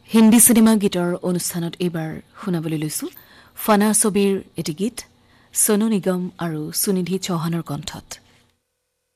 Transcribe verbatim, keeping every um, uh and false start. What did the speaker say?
Hindi cinema গীতৰ অনুষ্ঠানত এইবাৰ শুনাবলৈ লৈছো ফানা ছবিৰ এটি গীত সোনু নিগম আৰু সুনিধি চৌহানৰ কণ্ঠত।